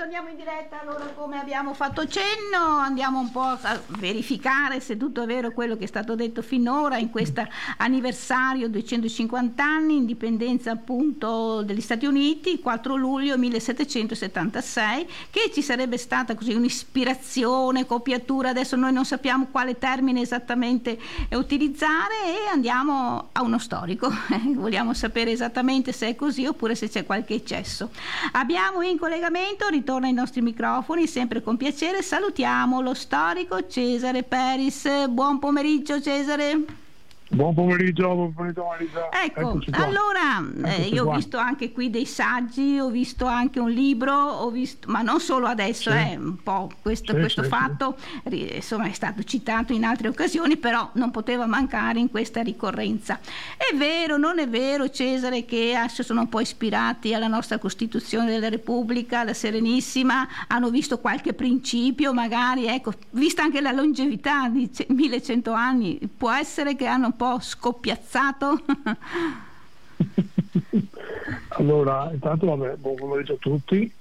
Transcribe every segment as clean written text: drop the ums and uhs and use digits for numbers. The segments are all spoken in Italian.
ritorniamo in diretta. Allora, come abbiamo fatto cenno, andiamo un po' a verificare se tutto è vero quello che è stato detto finora in questo anniversario 250 anni, indipendenza appunto degli Stati Uniti, 4 luglio 1776, che ci sarebbe stata così un'ispirazione, copiatura, adesso noi non sappiamo quale termine esattamente utilizzare, e andiamo a uno storico. Vogliamo sapere esattamente se è così oppure se c'è qualche eccesso. Abbiamo in collegamento, ritorna ai nostri microfoni, sempre con piacere, salutiamo lo storico Cesare Peris. Buon pomeriggio Cesare. Buon pomeriggio Marisa. Ecco, allora io ho visto anche qui dei saggi, ho visto anche un libro, ho visto, ma non solo adesso, un po' questo fatto insomma è stato citato in altre occasioni, però non poteva mancare in questa ricorrenza. È vero, non è vero Cesare che sono un po' ispirati alla nostra Costituzione della Repubblica, la Serenissima, hanno visto qualche principio magari, ecco, vista anche la longevità di 1100 anni, può essere che hanno un po' scoppiazzato? Allora, intanto vabbè, buon pomeriggio a tutti.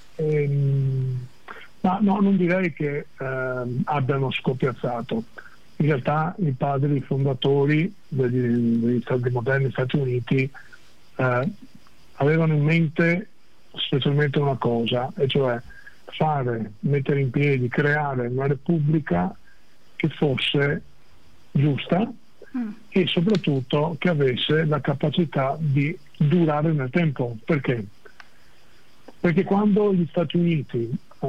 Ma no, non direi che abbiano scoppiazzato. In realtà i padri fondatori degli moderni Stati Uniti avevano in mente specialmente una cosa, e cioè mettere in piedi, creare una repubblica che fosse giusta e soprattutto che avesse la capacità di durare nel tempo. Perché? Perché quando gli Stati Uniti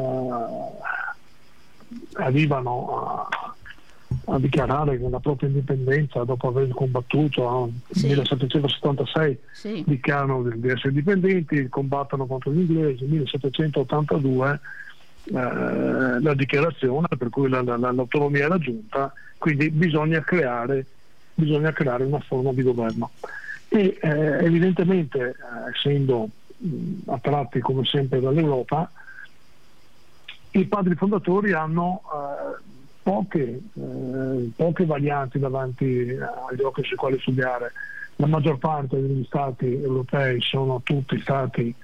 arrivano a dichiarare la propria indipendenza dopo aver combattuto nel 1776, dichiarano di essere indipendenti, combattono contro gli inglesi. Nel 1782 la dichiarazione per cui l'autonomia è raggiunta, quindi bisogna creare una forma di governo. E evidentemente, essendo attratti come sempre dall'Europa, i padri fondatori hanno poche varianti davanti agli occhi sui quali studiare. La maggior parte degli stati europei sono tutti stati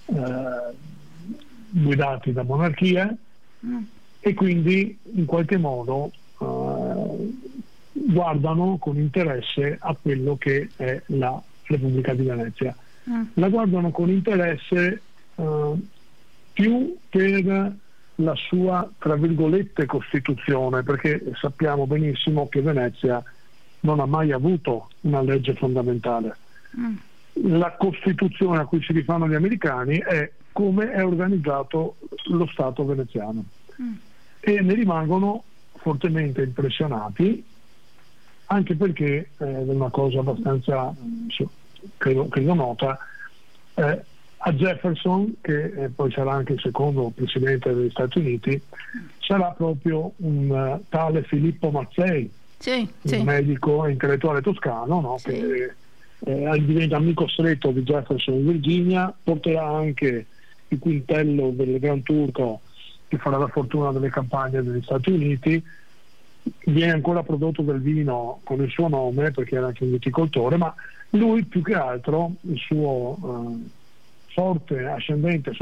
guidati da monarchie e quindi in qualche modo guardano con interesse a quello che è la Repubblica di Venezia. La guardano con interesse più per la sua, tra virgolette, Costituzione, perché sappiamo benissimo che Venezia non ha mai avuto una legge fondamentale. La Costituzione a cui si rifanno gli americani è come è organizzato lo Stato veneziano, e ne rimangono fortemente impressionati, anche perché è una cosa abbastanza credo nota, a Jefferson, che poi sarà anche il secondo presidente degli Stati Uniti, sarà proprio un tale Filippo Mazzei, un medico intellettuale toscano, no? Che diventa amico stretto di Jefferson in Virginia, porterà anche il quintello del Gran Turco che farà la fortuna delle campagne degli Stati Uniti. Viene ancora prodotto del vino con il suo nome perché era anche un viticoltore, ma lui più che altro il suo forte ascendente